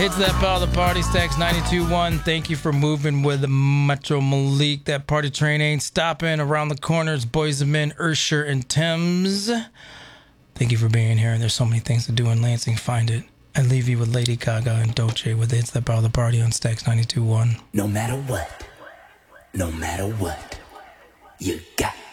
It's that part of the party, Stacks 92.1. Thank you for moving with Metro Malik. That party train ain't stopping. Around the corners, Boys and Men, Ursher, and Thames. Thank you for being here. There's so many things to do in Lansing. Find it. I leave you with Lady Gaga and Dolce with It's that part of the party on Stacks 92.1. No matter what, you got